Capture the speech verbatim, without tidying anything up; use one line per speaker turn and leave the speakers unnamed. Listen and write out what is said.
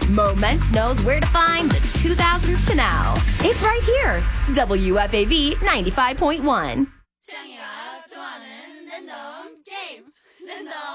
Moments knows where to find the two thousands to now. It's right here. W F A B ninety-five point one.
창이가 좋아하는 랜덤 게임 랜덤